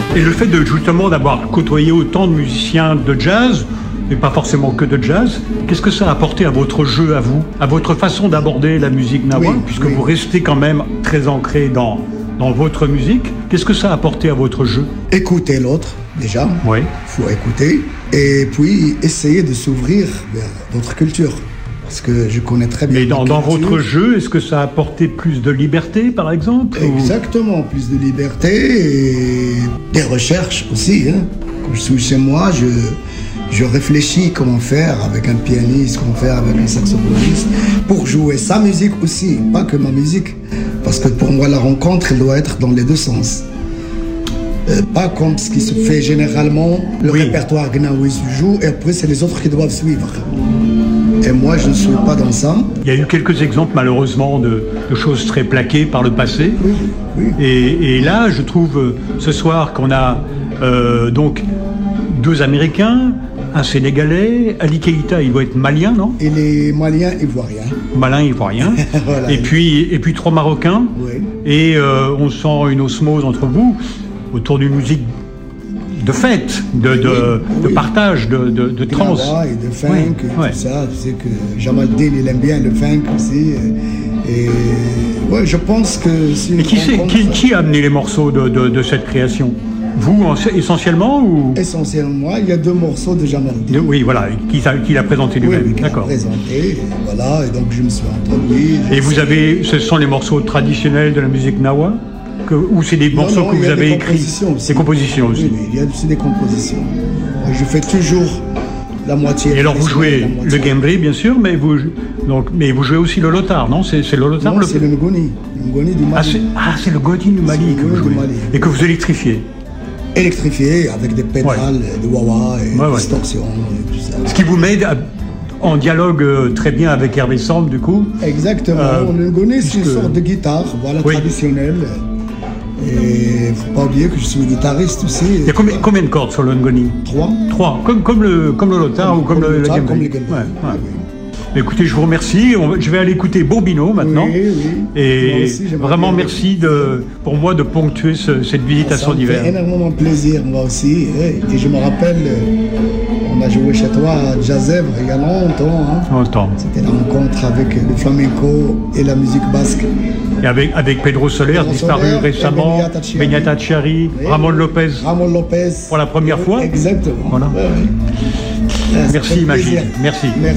Et le fait de justement d'avoir côtoyé autant de musiciens de jazz, mais pas forcément que de jazz, qu'est-ce que ça a apporté à votre jeu, à vous, à votre façon d'aborder la musique gnawa, puisque vous restez quand même très ancré dans votre musique. Qu'est-ce que ça a apporté à votre jeu? Écouter l'autre, déjà. Oui. Il faut écouter. Et puis, essayer de s'ouvrir vers d'autres cultures. Parce que je connais très bien. Mais dans votre jeu, est-ce que ça a apporté plus de liberté, par exemple? Exactement, plus de liberté et des recherches aussi. Hein. Quand je suis chez moi, je réfléchis comment faire avec un pianiste, comment faire avec un saxophoniste, pour jouer sa musique aussi, pas que ma musique. Parce que pour moi, la rencontre, elle doit être dans les deux sens. Pas comme ce qui se fait généralement, le répertoire gnawi se joue et après c'est les autres qui doivent suivre. Et moi, je ne suis pas dans ça. Il y a eu quelques exemples, malheureusement, de choses très plaquées par le passé. Oui. Et là, je trouve, ce soir, qu'on a donc deux Américains, un Sénégalais, Ali Keïta, il doit être malien, non? Et les Maliens ivoiriens. Malin ivoirien. Voilà. Et puis trois Marocains. Oui. Et on sent une osmose entre vous autour d'une musique de fête, de partage, de trance. Et de funk, tout ça. Tu sais que Jamaldine, il aime bien le funk aussi. Et ouais, je pense que c'est une rencontre... Qui a amené les morceaux de cette création? Vous, essentiellement ou... Essentiellement, il y a 2 morceaux de Jamaldine. Oui, voilà, qu'il a présenté lui-même. Oui, d'accord. Présenté, voilà, et donc je me suis introduit. Et ce sont les morceaux traditionnels de la musique gnawa? Ou c'est des morceaux que vous avez écrits? Des compositions aussi. Oui, il y a aussi des compositions. Je fais toujours la moitié. Et alors vous jouez le Guembré, bien sûr, mais vous jouez aussi le lotar, non? C'est le lotar? Non, c'est le ngoni. Le ngoni du Mali. C'est le ngoni du Mali que vous jouez. Et que vous électrifiez? Électrifié avec des pédales, de wah-wah et distorsion et tout ça. Ce qui vous met en dialogue très bien avec Hervé Samb, du coup. Exactement. Le ngoni, c'est une sorte de guitare, traditionnelle. Et il ne faut pas oublier que je suis guitariste aussi. Il y a combien de cordes sur le ngoni? 3. Comme le lotar ou comme le Guembré. Comme le Guembré. Écoutez, je vous remercie. Je vais aller écouter Bobino maintenant. Oui. Et aussi, vraiment merci pour moi de ponctuer cette visite à Son d'hiver. Ça me fait énormément plaisir, moi aussi. Et je me rappelle, on a joué chez toi à Jazèvre il y a longtemps. Longtemps. C'était la rencontre avec le flamenco et la musique basque. Et avec Pedro Soler, disparu récemment, Benyata Chiari, Ramon Lopez. Pour la première fois. Exactement. Voilà. Merci Magid. Merci.